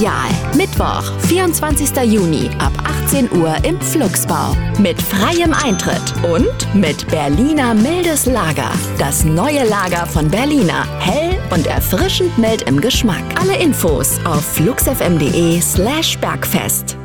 Spezial. Mittwoch, 24. Juni ab 18 Uhr im Flugsbau. Mit freiem Eintritt und mit Berliner mildes Lager. Das neue Lager von Berliner. Hell und erfrischend mild im Geschmack. Alle Infos auf fluxfm.de/Bergfest.